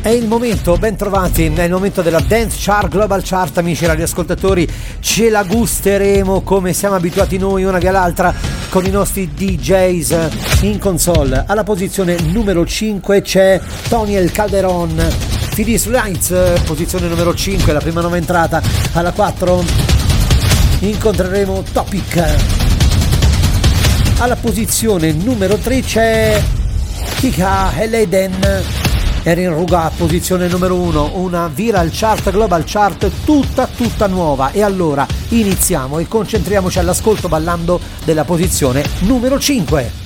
È il momento, ben trovati, è il momento della Dance Chart Global Chart, amici radioascoltatori. Ce la gusteremo come siamo abituati noi, una che l'altra, con i nostri DJs in console. Alla posizione numero 5 c'è Tony El Calderon, Fidis Lights, posizione numero 5, la prima nuova entrata. Alla 4 incontreremo Topic. Alla posizione numero 3 c'è Kika Heleden, Erin Ruga, posizione numero 1, una Viral Chart Global Chart tutta nuova. E allora iniziamo e concentriamoci all'ascolto ballando della posizione numero 5.